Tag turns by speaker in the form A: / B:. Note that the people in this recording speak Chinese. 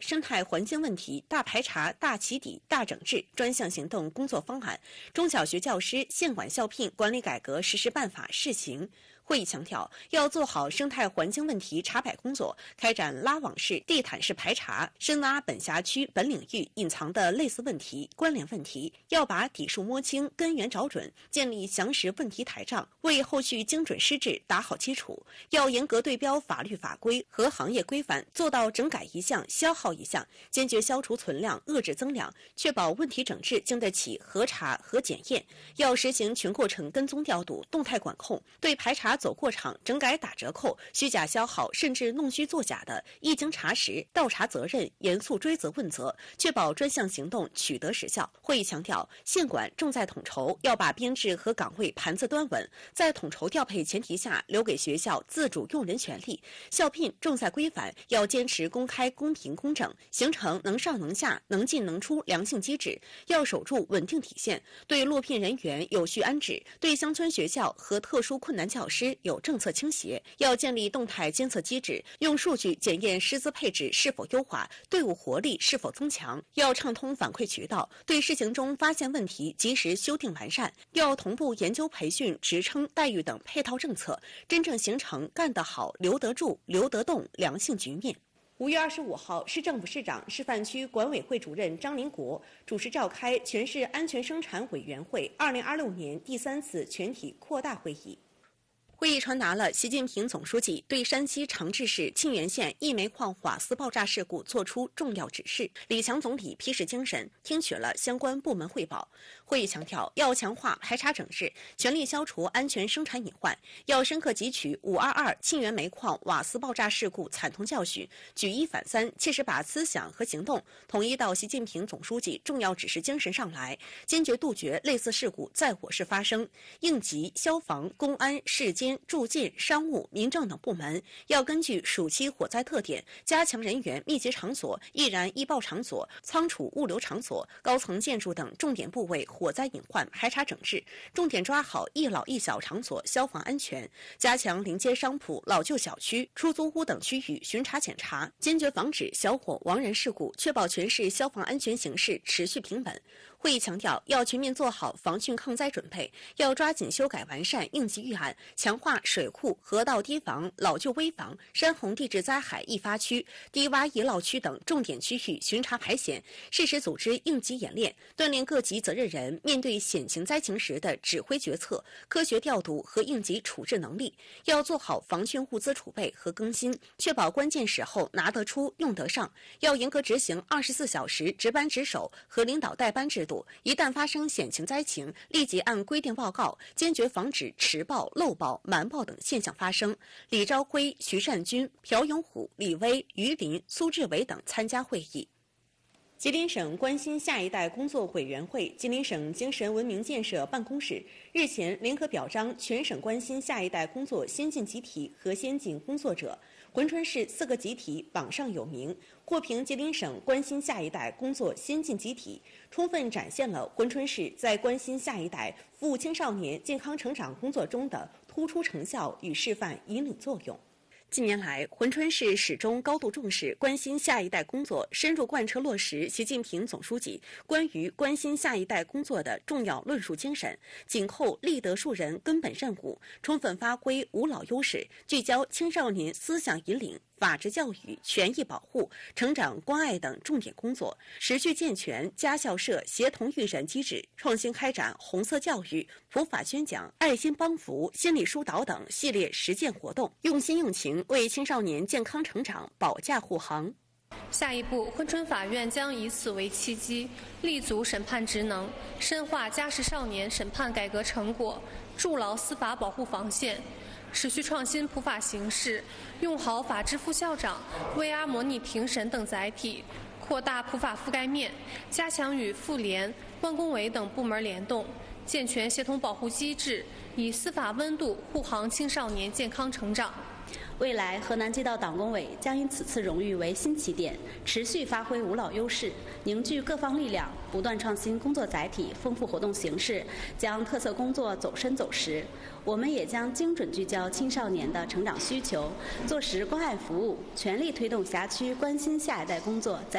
A: 生态环境问题大排查、大起底、大整治专项行动工作方案、中小学教师县管校聘管理改革实施办法试行。会议强调，要做好生态环境问题查摆工作，开展拉网式、地毯式排查，深挖本辖区、本领域隐藏的类似问题、关联问题，要把底数摸清、根源找准，建立详实问题台账，为后续精准施治打好基础。要严格对标法律法规和行业规范，做到整改一项消耗一项，坚决消除存量，遏制增量，确保问题整治经得起核查和检验。要实行全过程跟踪调度、动态管控，对排查走过场、整改打折扣、虚假消耗甚至弄虚作假的，一经查实，倒查责任，严肃追责问责，确保专项行动取得实效。会议强调，县管重在统筹，要把编制和岗位盘子端稳，在统筹调配前提下，留给学校自主用人权利。校聘重在规范，要坚持公开、公平、公正，形成能上能下、能进能出良性机制。要守住稳定体现，对落聘人员有序安置，对乡村学校和特殊困难教师有政策倾斜。要建立动态监测机制，用数据检验师资配置是否优化，队伍活力是否增强。要畅通反馈渠道，对试行中发现问题及时修订完善。要同步研究培训、职称、待遇等配套政策，真正形成干得好、留得住、留得动良性局面。5月25号，市政府市长、示范区管委会主任张林国主持召开全市安全生产委员会2026年第3次全体扩大会议。会议传达了习近平总书记对山西长治市沁源县一煤矿瓦斯爆炸事故作出重要指示。李强总理批示精神，听取了相关部门汇报。会议强调，要强化排查整治，全力消除安全生产隐患，要深刻汲取522沁源煤矿瓦斯爆炸事故惨痛教训，举一反三，切实把思想和行动统一到习近平总书记重要指示精神上来，坚决杜绝类似事故在我市发生。应急、消防、公安、市监、住建、商务、民政等部门要根据暑期火灾特点，加强人员密集场所、易燃易爆场所、仓储物流场所、高层建筑等重点部位火灾隐患排查整治，重点抓好一老一小场所消防安全，加强临街商铺、老旧小区、出租屋等区域巡查检查，坚决防止小火亡人事故，确保全市消防安全形势持续平稳。会议强调，要全面做好防汛抗灾准备，要抓紧修改完善应急预案，强化水库、河道堤防、老旧危房、山洪地质灾害易发区、低洼易涝区等重点区域巡查排险，适时组织应急演练，锻炼各级责任人面对险情灾情时的指挥决策、科学调度和应急处置能力。要做好防汛物资储备和更新，确保关键时候拿得出、用得上。要严格执行24小时值班值守和领导带班制度，一旦发生险情灾情，立即按规定报告，坚决防止迟报、漏报、瞒报等现象发生。李朝晖、徐善军、朴永虎、李威、于林、苏志伟等参加会议。吉林省关心下一代工作委员会、吉林省精神文明建设办公室日前联合表彰全省关心下一代工作先进集体和先进工作者。珲春市4个集体榜上有名，获评吉林省关心下一代工作先进集体，充分展现了珲春市在关心下一代、服务青少年健康成长工作中的突出成效与示范引领作用。近年来，珲春市始终高度重视关心下一代工作，深入贯彻落实习近平总书记关于关心下一代工作的重要论述精神，紧扣立德树人根本任务，充分发挥无老优势，聚焦青少年思想引领、法治教育、权益保护、成长关爱等重点工作，持续健全家校社协同育人机制，创新开展红色教育、普法宣讲、爱心帮扶、心理疏导等系列实践活动，用心用情为青少年健康成长保驾护航。
B: 下一步，珲春法院将以此为契机，立足审判职能，深化家事少年审判改革成果，筑牢司法保护防线，持续创新普法形式，用好法治副校长、VR 模拟评审等载体，扩大普法覆盖面，加强与妇联、万工委等部门联动，健全协同保护机制，以司法温度护航青少年健康成长。
C: 未来，河南街道党工委将以此次荣誉为新起点，持续发挥无老优势，凝聚各方力量，不断创新工作载体，丰富活动形式，将特色工作走深走实。我们也将精准聚焦青少年的成长需求，做实关爱服务，全力推动辖区关心下一代工作在